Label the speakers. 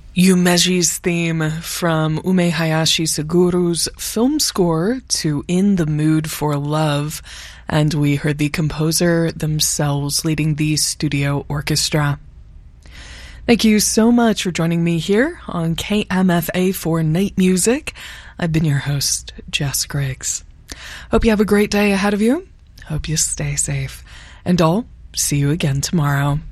Speaker 1: Yumeji's theme from Ume Hayashi Seguru's film score to In the Mood for Love, and we heard the composer themselves leading the studio orchestra. Thank you so much for joining me here on KMFA for Night Music. I've been your host, Jess Griggs. Hope you have a great day ahead of you. Hope you stay safe. And I'll see you again tomorrow.